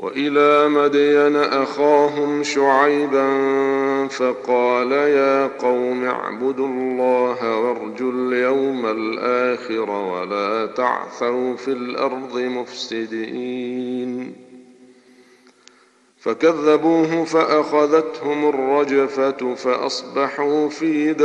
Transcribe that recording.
وإلى مدين أخاهم شعيبا فقال يا قوم اعبدوا الله وارجوا اليوم الآخر ولا تعثوا في الأرض مفسدين. فكذبوه فأخذتهم الرجفة فأصبحوا في